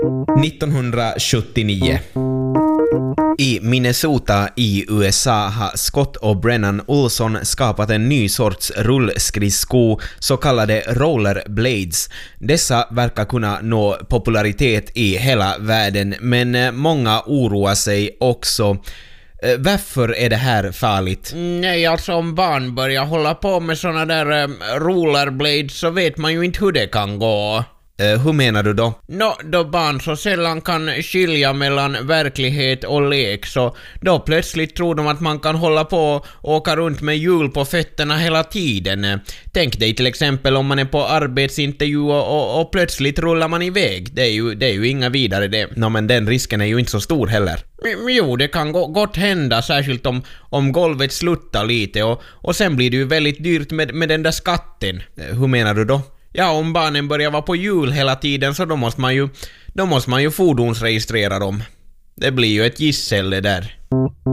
1979. I Minnesota i USA har Scott och Brennan Olson skapat en ny sorts rullskridsko, så kallade rollerblades. Dessa verkar kunna nå popularitet i hela världen, men många oroar sig också. Varför är det här farligt? Nej, alltså om barn börjar hålla på med såna där rollerblades så vet man ju inte hur det kan gå. Hur menar du då? Då barn så sällan kan skilja mellan verklighet och lek, så då plötsligt tror de att man kan hålla på och åka runt med hjul på fötterna hela tiden. Tänk dig till exempel om man är på arbetsintervju och plötsligt rullar man iväg. Det är ju inga vidare det. Men den risken är ju inte så stor heller. Jo, det kan gott hända, särskilt om golvet sluttar lite och sen blir det ju väldigt dyrt med den där skatten. Hur menar du då? Ja, om barnen börjar vara på hjul hela tiden så då måste man ju fordonsregistrera dem. Det blir ju ett gissel det där.